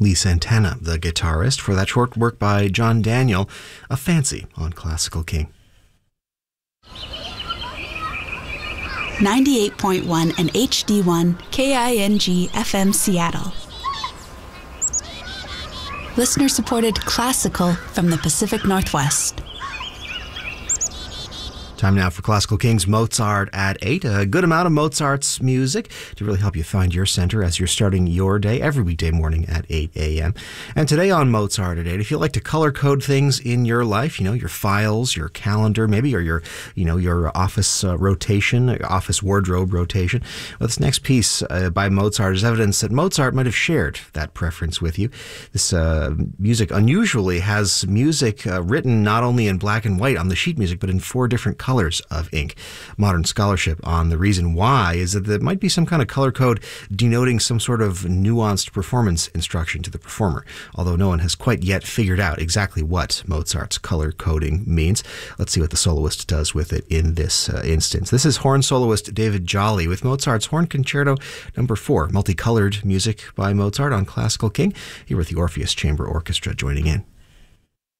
Lee Santana, the guitarist, for that short work by John Daniel, A Fancy on Classical King. 98.1 and HD1 KING FM Seattle. Listener-supported classical from the Pacific Northwest. Time now for Classical King's Mozart at 8. A good amount of Mozart's music to really help you find your center as you're starting your day every weekday morning at 8 a.m. And today on Mozart at 8, if you like to color code things in your life, your files, your calendar, maybe, or your office rotation, office wardrobe rotation, well, this next piece by Mozart is evidence that Mozart might have shared that preference with you. This music unusually has music written not only in black and white on the sheet music, but in 4 different colors of ink. Modern scholarship on the reason why is that there might be some kind of color code denoting some sort of nuanced performance instruction to the performer, although no one has quite yet figured out exactly what Mozart's color coding means. Let's see what the soloist does with it in this instance. This is horn soloist David Jolly with Mozart's Horn Concerto No. 4, multicolored music by Mozart on Classical King, here with the Orpheus Chamber Orchestra joining in.